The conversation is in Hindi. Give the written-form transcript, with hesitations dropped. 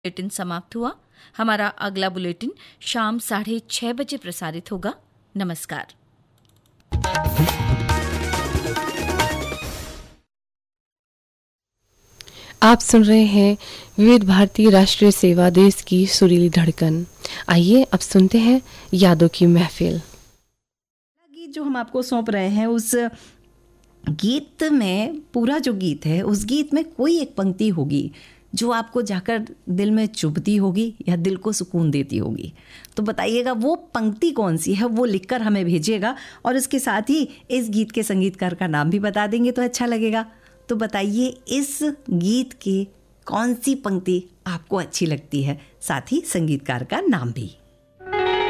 बुलेटिन समाप्त हुआ। हमारा अगला बुलेटिन शाम 6:30 बजे प्रसारित होगा। नमस्कार। आप सुन रहे हैं विविध भारती राष्ट्रीय सेवा, देश की सुरीली धड़कन। आइए अब सुनते हैं यादों की महफिल। गीत जो हम आपको सौंप रहे हैं, उस गीत में पूरा जो गीत है, उस गीत में कोई एक पंक्ति होगी जो आपको जाकर दिल में चुभती होगी या दिल को सुकून देती होगी। तो बताइएगा वो पंक्ति कौन सी है, वो लिखकर हमें भेजिएगा और इसके साथ ही इस गीत के संगीतकार का नाम भी बता देंगे तो अच्छा लगेगा। तो बताइए इस गीत की कौन सी पंक्ति आपको अच्छी लगती है, साथ ही संगीतकार का नाम भी।